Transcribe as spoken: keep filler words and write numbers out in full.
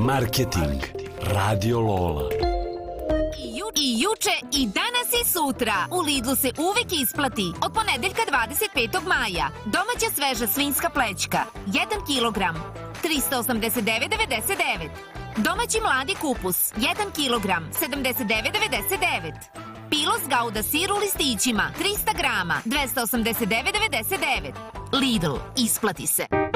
Marketing Radio Lola. I, ju, I juče, i danas i sutra. U Lidlu se uvek isplati. Od ponedeljka dvadeset petog maja. Domaća sveža svinjska plećka. jedan kilogram. trista osamdeset devet devedeset devet. Domaći mladi kupus. jedan kilogram. sedamdeset devet devedeset devet. Pilos gauda sir u listićima. trista grama. dvesta osamdeset devet devedeset devet. Lidl, isplati se.